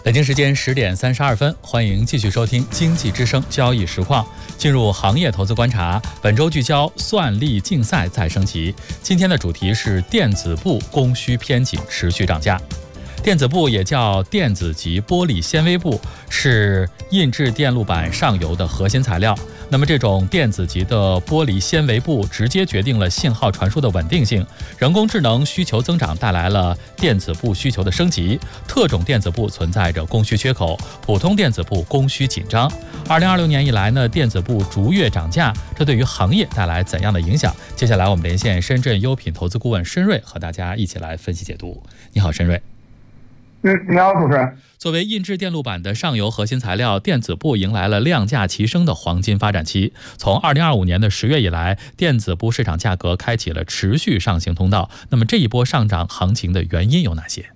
北京时间10:32，欢迎继续收听经济之声交易实况。进入行业投资观察，本周聚焦算力竞赛再升级。今天的主题是电子布供需偏紧持续涨价。电子布也叫电子级玻璃纤维布，是印制电路板上游的核心材料。那么这种电子级的玻璃纤维布直接决定了信号传输的稳定性。人工智能需求增长带来了电子布需求的升级，特种电子布存在着供需缺口，普通电子布供需紧张。2026年以来呢，电子布逐月涨价，这对于行业带来怎样的影响？接下来我们连线深圳优品投资顾问申瑞，和大家一起来分析解读。你好，申瑞。 你好，主持人。 作为印制电路板的上游核心材料，电子布迎来了量价齐升的黄金发展期。从2025年的10月以来，电子布市场价格开启了持续上行通道。那么这一波上涨行情的原因有哪些？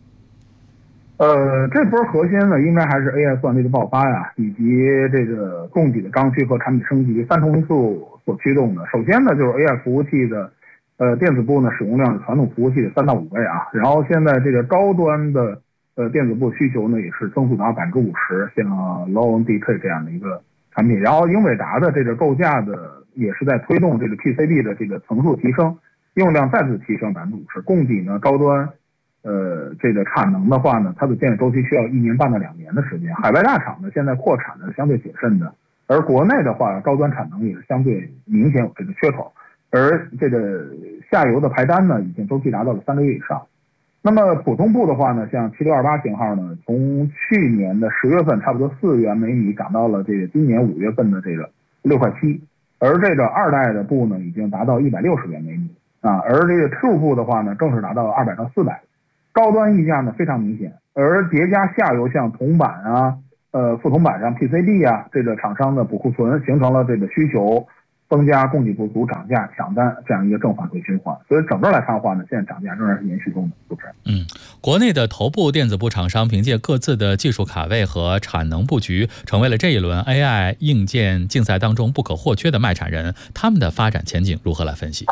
这波核心呢，应该还是 AI 算力的爆发呀，以及这个供给的刚需和产品升级三重因素所驱动的。首先呢，就是 AI 服务器的电子布呢使用量是传统服务器的3到5倍啊。然后现在这个高端的电子布需求呢也是增速达50%，像 Low NDK 这样的一个产品。然后英伟达的这个构架的也是在推动这个 PCB 的这个层数提升，用量再次提升50%。供给呢高端这个产能的话呢，它的建设周期需要1年半到2年的时间。海外大厂呢现在扩产呢相对谨慎的，而国内的话高端产能也是相对明显有这个缺口，而这个下游的排单呢已经周期达到了3个月以上。那么普通布的话呢，像7628型号呢，从去年的10月份差不多4元每米涨到了这个今年5月份的这个6块7，而这个2代的布呢已经达到160元每米啊，而这个 True 布的话呢正式达到200到400，高端溢价呢非常明显。而叠加下游像铜板啊、副铜板上 PCB 啊，这个厂商的补库存，形成了这个需求增加，供给不足，涨价抢单这样一个正反馈循环。所以整个来看的话呢，现在涨价仍然是延续中的。主持人， 国内的头部电子布厂商凭借各自的技术卡位和产能布局，成为了这一轮 AI 硬件竞赛当中不可或缺的卖产人。他们的发展前景如何来分析？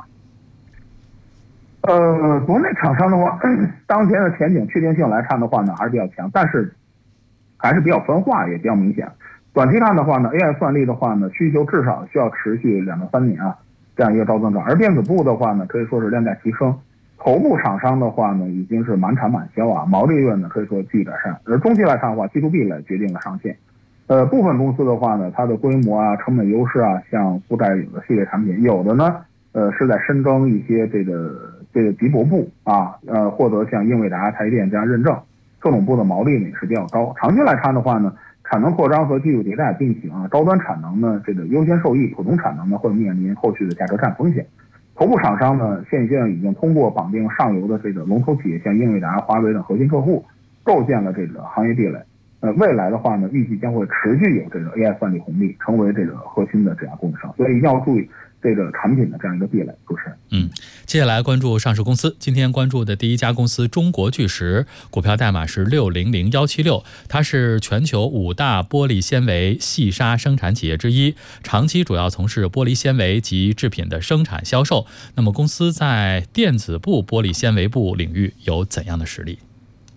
国内厂商的话，当前的前景确定性来看的话呢，还是比较强，但是还是比较分化，也比较明显。短期看的话呢 ，AI 算力的话呢，需求至少需要持续2到3年啊，这样一个高增长。而电子布的话呢，可以说是量价齐升。头部厂商的话呢，已经是满产满销啊，毛利润呢可以说继续改善。而中期来看的话，技术壁垒决定了上限。部分公司的话呢，它的规模啊、成本优势啊，像覆盖有的系列产品，有的呢，是在深耕一些这个极薄布啊，获得像英伟达、台电这样认证，特种布的毛利呢也是比较高。长期来看的话呢，产能扩张和技术迭代并行啊，高端产能呢这个优先受益，普通产能呢会面临后续的价格战风险。头部厂商呢现阶段已经通过绑定上游的这个龙头企业，像英伟达、华为等核心客户，构建了这个行业壁垒。未来的话呢，预计将会持续有这个 AI 算力红利，成为这个核心的这样供应商，所以一定要注意这个产品的这样一个壁垒。主持人， 接下来关注上市公司。今天关注的第一家公司中国巨石，股票代码是600176，它是全球5大玻璃纤维细纱生产企业之一，长期主要从事玻璃纤维及制品的生产销售。那么公司在电子布玻璃纤维布领域有怎样的实力？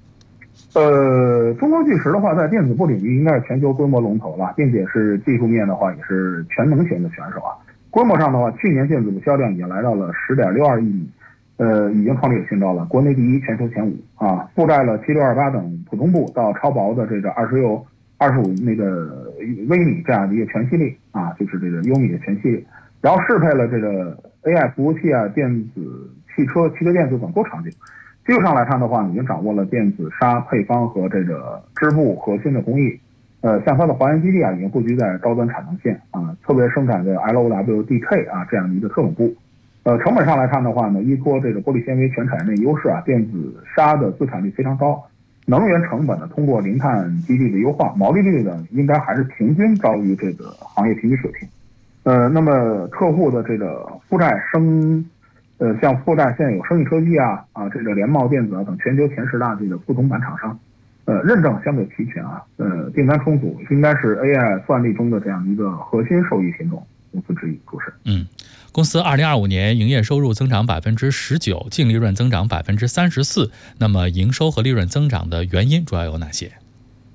中国巨石的话，在电子布领域应该是全球规模龙头了，并且是技术面的话也是全能型的选手啊。规模上的话，去年电子布销量已经来到了10.62亿米，已经创历史新高了，国内第一，全球前5啊，覆盖了7628等普通布到超薄的这个25那个微米这样的一个全系列啊，就是这个优米的全系列，然后适配了这个 AI 服务器啊、电子汽车电子等多场景。技术上来看的话，已经掌握了电子纱配方和这个织布核心的工艺。像它的华研基地啊，已经布局在高端产能线啊，特别生产的 LOWDK 啊这样的一个特种布。成本上来看的话呢，依托这个玻璃纤维全产业链优势啊，电子纱的自产率非常高，能源成本呢通过零碳基地的优化，毛利率呢应该还是平均高于这个行业平均水平。那么客户的这个覆盖像覆盖现在有生意科技啊这个联茂电子啊等全球前10大这个副铜板厂商，认证相对齐全啊，订单充足，应该是 AI 算力中的这样一个核心受益品种公司之一。主持人， 公司2025年营业收入增长19%，净利润增长34%。那么营收和利润增长的原因主要有哪些？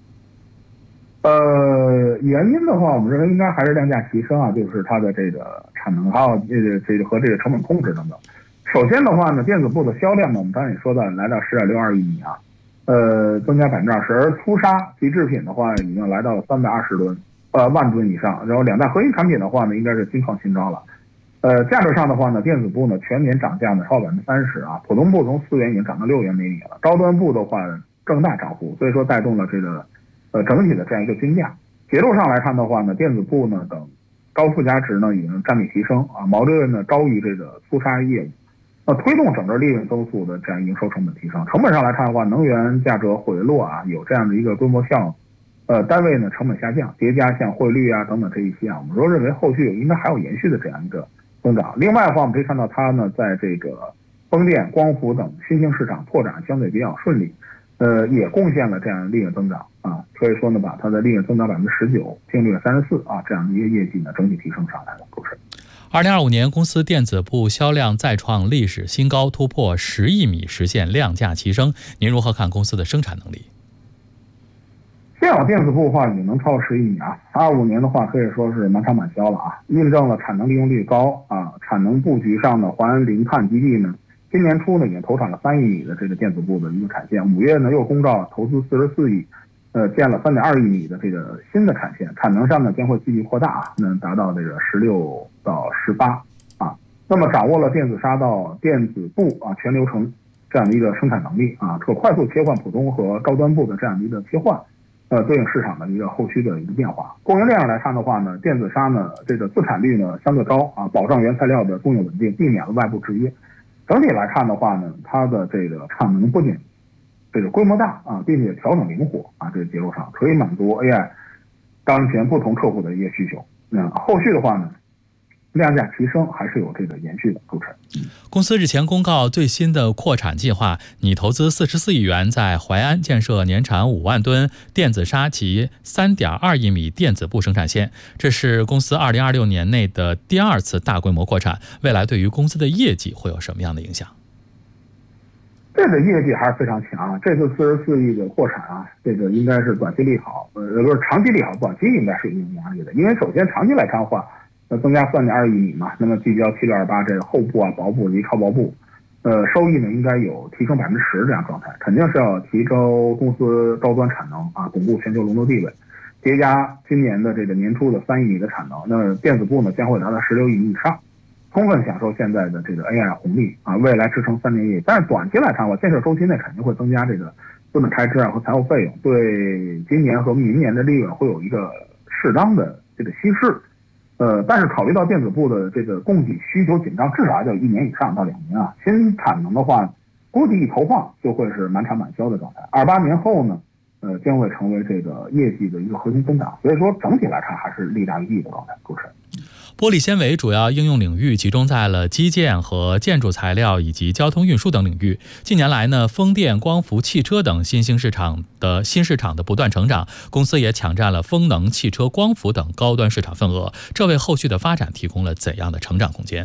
原因的话，我们认为应该还是量价齐升啊，就是它的这个产能，还有和这个成本控制等等。首先的话呢，电子部的销量呢，我们刚才也说到，来到10.62亿米啊，增加20%，而粗砂及制品的话，已经来到了320万吨以上。然后两大核心产品的话呢，应该是新创新高了。价格上的话呢，电子部呢全年涨价呢超30%啊，普通部从4元已经涨到6元每米了，高端部的话更大涨幅，所以说带动了这个整体的这样一个均价。结构上来看的话呢，电子部呢等高附加值呢已经占比提升啊，毛利润呢高于这个粗砂业务，推动整个利润增速的这样营收成本提升。成本上来看的话，能源价格回落啊，有这样的一个规模效应，单位呢成本下降，叠加像汇率啊等等这一些啊，我们说认为后续应该还有延续的这样一个增长。另外的话，我们可以看到它呢在这个风电、光伏等新兴市场拓展相对比较顺利。也贡献了这样利润增长啊，所以说呢，把它的利润增长19%，净利润34%啊，这样的一个业绩呢，整体提升上来了。主持人 ，2025年公司电子部销量再创历史新高，突破10亿米，实现量价齐升。您如何看公司的生产能力？ 现有电子部的话也能超过10亿米啊，25年的话可以说是满产满销了啊，印证了产能利用率高啊，产能布局上的华安零碳基地呢。今年初呢，已经投产了3亿米的这个电子部的一个产线，5月呢又公告投资44亿，建了3.2亿米的这个新的产线，产能上呢将会继续扩大啊，能达到这个16到18啊。那么掌握了电子砂到电子部啊全流程这样的一个生产能力啊，可快速切换普通和高端部的这样的一个切换，对应市场的一个后续的一个变化。供应链上来看的话呢，电子砂呢这个自产率呢相对高啊，保障原材料的供应稳定，避免了外部制约。整体来看的话呢，它的这个产能不仅这个规模大啊，并且调整灵活啊，这个结构上可以满足 AI 当前不同客户的一些需求。那后续的话呢，量价提升还是有这个延续的。主持人， 公司日前公告最新的扩产计划，拟投资44亿元在淮安建设年产5万吨电子砂及3.2亿米电子部生产线，这是公司2026年内的第2次大规模扩产，未来对于公司的业绩会有什么样的影响？ 这个业绩还是非常强，这次44亿的扩产啊，这个应该是短期利好，不是长期利好，短期应该是有一定压力的，因为首先长期来看的话。增加3.2亿米嘛，那么聚焦7628这个后部啊、薄部及超薄部，收益呢应该有提升10%这样状态，肯定是要提高公司高端产能啊，巩固全球龙头地位。叠加今年的这个年初的3亿米的产能，那电子部呢将会达到16亿米以上，充分享受现在的这个 AI 红利啊，未来支撑3年业绩。但是短期来看，我建设周期内肯定会增加这个资本开支啊和财务费用，对今年和明年的利润会有一个适当的这个稀释。但是考虑到电子部的这个供给需求紧张，至少还得有1年以上到2年啊。新产能的话，估计一投放就会是满产满销的状态。28年后呢，将会成为这个业绩的一个核心增长。所以说整体来看还是利大于弊的状态。主持人。 玻璃纤维主要应用领域集中在了基建和建筑材料以及交通运输等领域。近年来呢，风电、光伏、汽车等新市场的不断成长，公司也抢占了风能、汽车、光伏等高端市场份额，这为后续的发展提供了怎样的成长空间？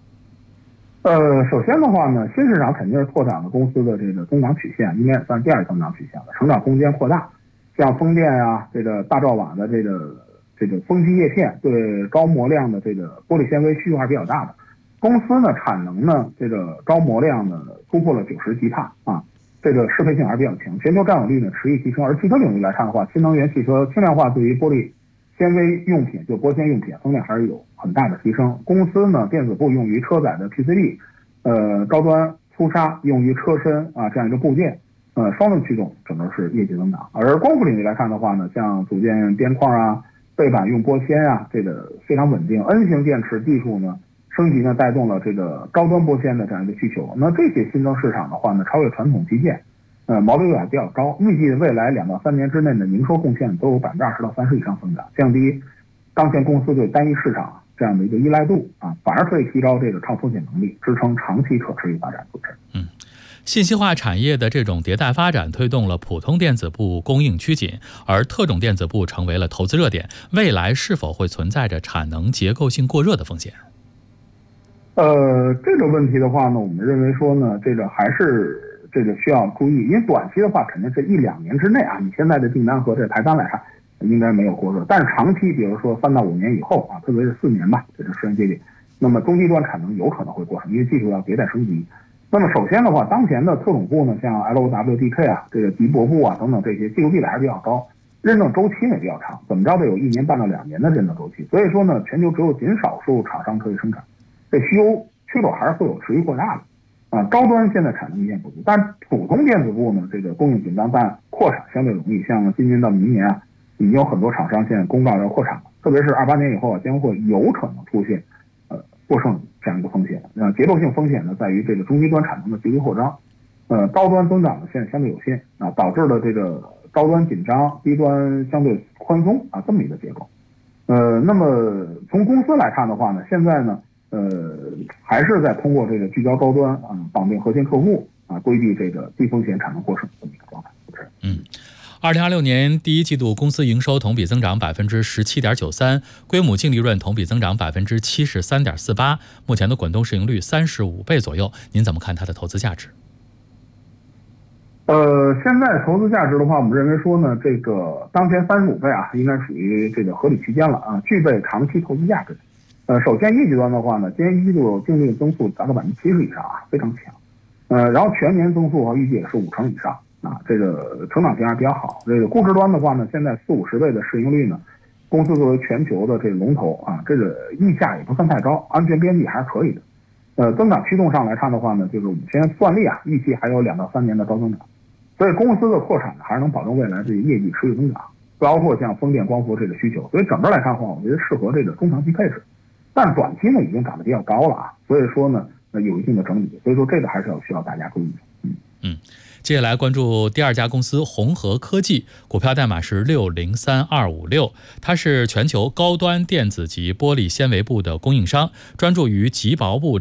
首先的话呢，新市场肯定是拓展了公司的这个增长曲线，应该算第2增长曲线了，成长空间扩大。像风电啊，这个大罩瓦的这个风机叶片，对高模量的这个玻璃纤维需求还是比较大的。公司呢产能呢这个高模量呢突破了90吉帕啊，这个适配性还是比较强，全球占有率呢持续提升。而汽车领域来看的话，新能源汽车轻量化对于玻璃纤维用品，就玻纤用品方面还是有很大的提升。公司呢电子部用于车载的 PCB，高端粗砂用于车身啊这样一个部件，双轮驱动整个是业绩增长。而光伏领域来看的话呢，像组件边框啊、背板用玻纤啊，这个非常稳定。N 型电池技术呢升级呢，带动了这个高端玻纤的这样一个需求。那这些新增市场的话呢，超越传统基建，毛利率还比较高。预计未来2到3年之内的营收贡献都有20%到30%以上增长，降低当前公司对单一市场这样的一个依赖度啊，反而可以提高这个抗风险能力，支撑长期可持续发展。 信息化产业的这种迭代发展，推动了普通电子部供应趋紧，而特种电子部成为了投资热点。未来是否会存在着产能结构性过热的风险？ 这个问题的话呢，我们认为说呢，这个还是需要注意，因为短期的话，肯定是1-2年之内啊，你现在的订单和这排单来看， 应该没有过热。但是长期，比如说3到5年以后啊，特别是4年吧，这个时间节点，那么中低端产能有可能会过剩，因为技术要迭代升级。那么首先的话，当前的特种部呢，像 LOWDK 啊，这个迪博部啊等等这些技术壁垒还是比较高，认证周期也比较长，怎么着得有1年半到2年的认证周期。所以说呢，全球只有仅少数厂商可以生产，这需求还是会有持续扩大的。高端现在产能依然不足，但普通电子部呢，这个供应紧张，但扩产相对容易。像今年到明年啊，已经有很多厂商现在公告要扩产了，特别是28年以后啊，将会有可能出现过剩这样一个风险。结构性风险呢，在于这个中低端产能的急剧扩张，高端增长呢现在相对有限啊，导致了这个高端紧张，低端相对宽松啊这么一个结构。那么从公司来看的话呢，现在呢。还是在通过这个聚焦高端啊，绑定核心客户啊，规避这个低风险产能过剩这么一个状态。 2026年第一季度公司营收同比增长17.93%，规模净利润同比增长73.48%，目前的滚动市盈率35倍左右，您怎么看它的投资价值？ 现在投资价值的话，我们认为说呢，这个当前35倍啊，应该属于这个合理区间了啊，具备长期投资价值。首先业绩端的话呢，今年一季度净利润增速达到70%以上啊，非常强。然后全年增速和预计也是50%以上啊，这个成长性还是比较好。这个估值端的话呢，现在40-50倍的市盈率呢，公司作为全球的这个龙头啊，这个溢价也不算太高，安全边际还是可以的。增长驱动上来看的话呢，就是我们现在算力啊，预期还有2到3年的高增长，所以公司的扩产呢，还是能保证未来这个业绩持续增长，包括像风电、光伏这个需求。所以整个来看的话，我觉得适合这个中长期配置。但短期呢已经涨得比较高了啊，所以说呢有一定的整理，所以说这个还是需要大家注意的。 接下来关注第二家公司宏和科技，股票代码是603256，它是全球高端电子及玻璃纤维布的供应商，专注于极薄布